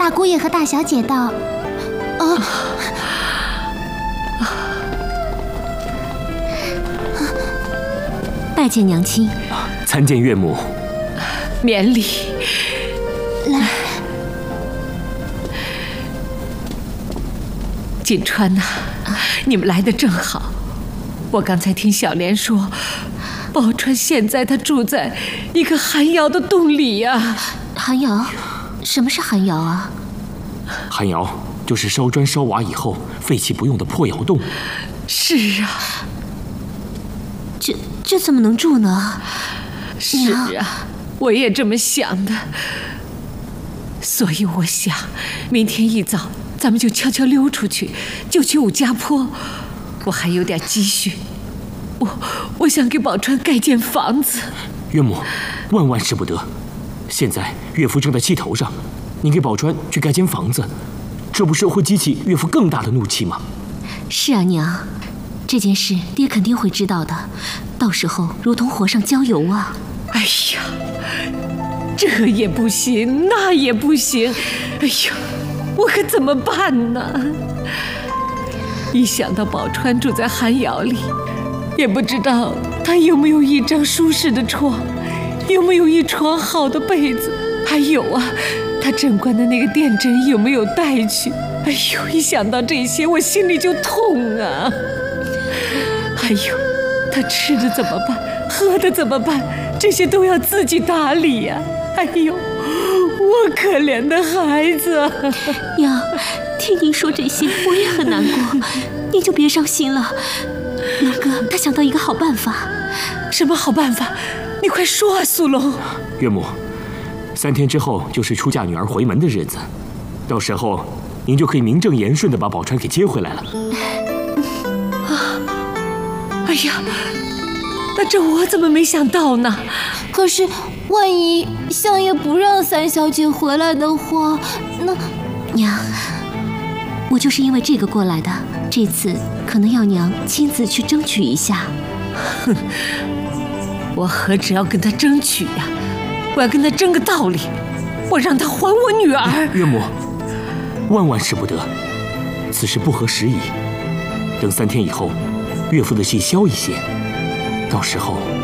大姑爷和大小姐到。 拜见娘亲。 参见岳母。 免礼。 来， 锦川呐，你们来的正好。我刚才听小莲说，宝钏现在她住在一个寒窑的洞里呀。 寒窑？什么是寒窑啊？ 寒窑就是烧砖烧瓦以后废弃不用的破窑洞。 是啊。 这怎么能住呢？ 是啊，我也这么想的。所以我想，明天一早咱们就悄悄溜出去，就去武家坡。我还有点积蓄，我想给宝钏盖间房子。 岳母，万万使不得！现在岳父正在气头上，您给宝钏去盖间房子，这不是会激起岳父更大的怒气吗？ 是啊，娘，这件事爹肯定会知道的，到时候如同火上浇油啊！ 哎呀，这也不行，那也不行，哎呀，我可怎么办呢？一想到宝钏住在寒窑里，也不知道她有没有一张舒适的床，有没有一床好的被子，还有啊，她诊官的那个垫枕有没有带去？哎呦，一想到这些，我心里就痛啊！还有，她吃的怎么办？喝的怎么办？这些都要自己打理呀！哎呦，我可怜的孩子！ 娘，听您说这些，我也很难过，您就别伤心了。龙哥他想到一个好办法。 什么好办法？你快说啊，苏龙。 岳母，3天之后就是出嫁女儿回门的日子，到时候您就可以名正言顺地把宝钏给接回来了。 哎呀，那这我怎么没想到呢？ 可是万一相爷不让三小姐回来的话，那…… 娘，我就是因为这个过来的，这次可能要娘亲自去争取一下。 哼，我何止要跟他争取呀，我要跟他争个道理，我让他还我女儿。 岳母，万万使不得，此事不合时宜。等3天以后，岳父的气消一些，到时候